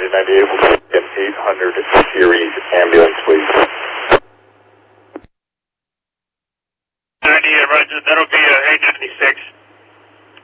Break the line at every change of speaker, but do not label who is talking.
98, we'll get an 800 series ambulance, please.
98, roger. That'll be 896.